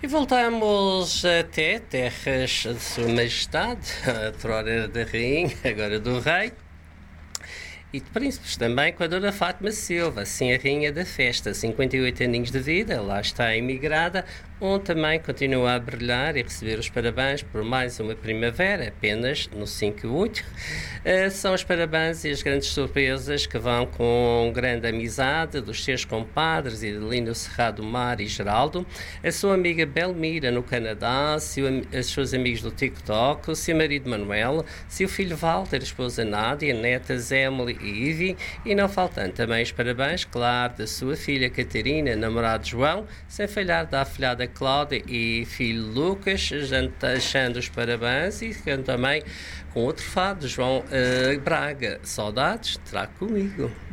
E voltamos até terras de Sua Majestade, outrora da Rainha, agora do Rei, e de príncipes também, com a Dona Fátima Silva, assim a rainha da festa, 58 aninhos de vida, lá está imigrada, onde também continua a brilhar e receber os parabéns por mais uma primavera, apenas no 5-8. São os parabéns e as grandes surpresas que vão com grande amizade dos seus compadres, Idelino Serrado Mar e Geraldo, a sua amiga Belmira no Canadá, os seus amigos do TikTok, o seu marido Manuel, seu filho Walter, a esposa Nádia, netas Emily e Ivy, e não faltando também os parabéns, claro, da sua filha Catarina, namorado João, sem falhar da afilhada Cláudia e filho Lucas, deixando os parabéns e também com outro fado, João Braga. Saudades, trago comigo.